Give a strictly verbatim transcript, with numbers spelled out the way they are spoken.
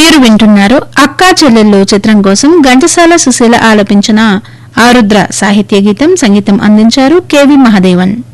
మీరు వింటున్నారు అక్కా చెల్లెళ్ళు చిత్రం కోసం ఘంటసాల సుశీల ఆలపించిన ఆరుద్ర సాహిత్య గీతం సంగీతం అందించారు కెవి మహదేవన్.